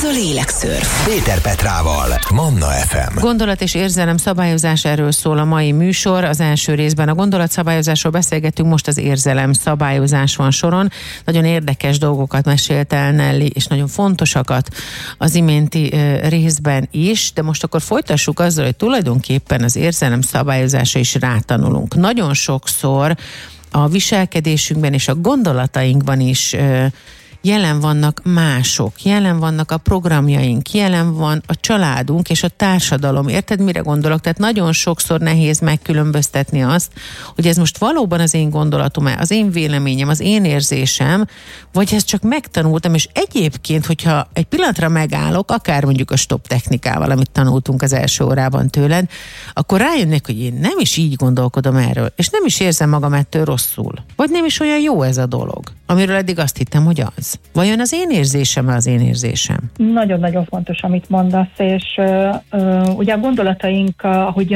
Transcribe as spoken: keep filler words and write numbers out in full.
a Lélekszörf. Péter Petrával, Manna ef em. Gondolat és érzelem szabályozás, erről szól a mai műsor. Az első részben a gondolatszabályozásról beszélgettünk, most az érzelem szabályozás van soron. Nagyon érdekes dolgokat mesélt el Nelly, és nagyon fontosakat az iménti uh, részben is, de most akkor folytassuk azzal, hogy tulajdonképpen az érzelem szabályozása is rátanulunk. Nagyon sokszor a viselkedésünkben és a gondolatainkban is uh, jelen vannak mások, jelen vannak a programjaink, jelen van a családunk és a társadalom. Érted, mire gondolok? Tehát nagyon sokszor nehéz megkülönböztetni azt, hogy ez most valóban az én gondolatom-e, az én véleményem, az én érzésem, vagy ezt csak megtanultam, és egyébként, hogyha egy pillanatra megállok, akár mondjuk a stop technikával, amit tanultunk az első órában tőled, akkor rájönnek, hogy én nem is így gondolkodom erről, és nem is érzem magam ettől rosszul. Vagy nem is olyan jó ez a dolog, amiről eddig azt hittem, hogy az. Vajon az én érzésem az én érzésem? Nagyon-nagyon fontos, amit mondasz, és uh, uh, ugye a gondolataink, uh, ahogy